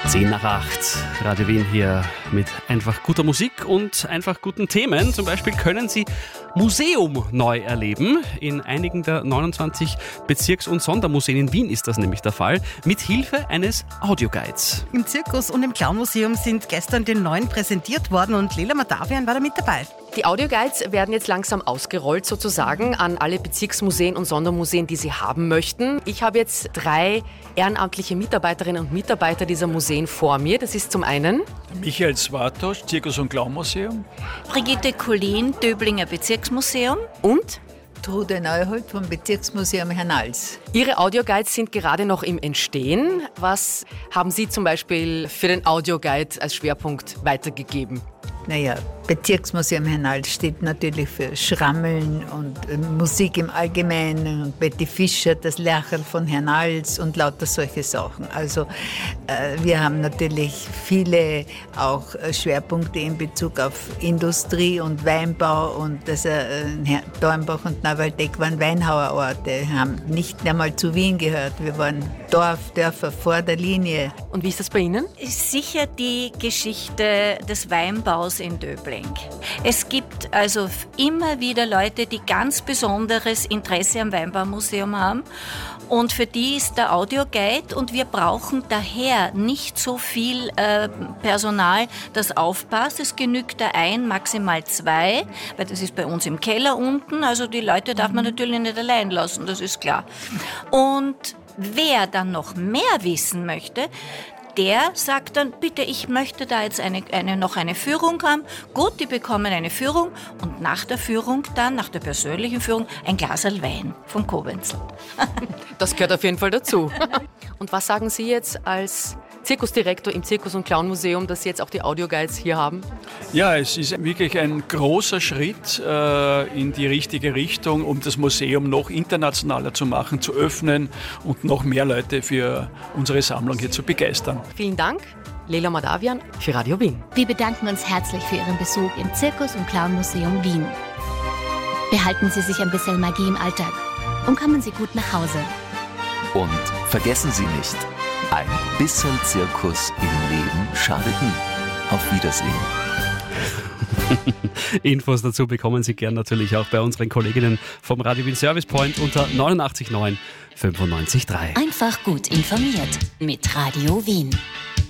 10 nach 8, Radio Wien hier mit einfach guter Musik und einfach guten Themen. Zum Beispiel können Sie Museum neu erleben. In einigen der 29 Bezirks- und Sondermuseen in Wien ist das nämlich der Fall, mit Hilfe eines Audioguides. Im Zirkus und im Clownmuseum sind gestern die neuen präsentiert worden und Lela Madavian war da mit dabei. Die Audioguides werden jetzt langsam ausgerollt sozusagen an alle Bezirksmuseen und Sondermuseen, die sie haben möchten. Ich habe jetzt 3 ehrenamtliche Mitarbeiterinnen und Mitarbeiter dieser Museen vor mir. Das ist zum einen Michael Swartosch, Zirkus- und Clownmuseum. Brigitte Collin, Döblinger Bezirksmuseum. und Trude Neuhold vom Bezirksmuseum Hernals. Ihre Audioguides sind gerade noch im Entstehen. Was haben Sie zum Beispiel für den Audioguide als Schwerpunkt weitergegeben? Naja, Bezirksmuseum Hernals steht natürlich für Schrammeln und Musik im Allgemeinen und Betty Fischer, das Lercherl von Hernals und lauter solche Sachen. Also wir haben natürlich viele auch Schwerpunkte in Bezug auf Industrie und Weinbau und Dornbach und Neuwaldeck waren Weinhauerorte, haben nicht einmal zu Wien gehört. Wir waren Dörfer vor der Linie. Und wie ist das bei Ihnen? Ist sicher die Geschichte des Weinbaus in Döbling. Es gibt also immer wieder Leute, die ganz besonderes Interesse am Weinbaumuseum haben. Und für die ist der Audioguide und wir brauchen daher nicht so viel Personal, das aufpasst. Es genügt da 1, maximal 2, weil das ist bei uns im Keller unten. Also die Leute darf man natürlich nicht allein lassen, das ist klar. Und wer dann noch mehr wissen möchte, der sagt dann, bitte, ich möchte da jetzt noch eine Führung haben. Gut, die bekommen eine Führung und nach der Führung dann, nach der persönlichen Führung, ein Glaserl Wein vom Kobenzl. Das gehört auf jeden Fall dazu. Und was sagen Sie jetzt als Zirkusdirektor im Zirkus- und Clownmuseum, dass Sie jetzt auch die Audioguides hier haben? Ja, es ist wirklich ein großer Schritt in die richtige Richtung, um das Museum noch internationaler zu machen, zu öffnen und noch mehr Leute für unsere Sammlung hier zu begeistern. Vielen Dank, Lela Madavian für Radio Wien. Wir bedanken uns herzlich für Ihren Besuch im Zirkus- und Clownmuseum Wien. Behalten Sie sich ein bisschen Magie im Alltag und kommen Sie gut nach Hause. Und vergessen Sie nicht, ein bisschen Zirkus im Leben schadet nie. Auf Wiedersehen. Infos dazu bekommen Sie gern natürlich auch bei unseren Kolleginnen vom Radio Wien Service Point unter 89 9 95 3. Einfach gut informiert mit Radio Wien.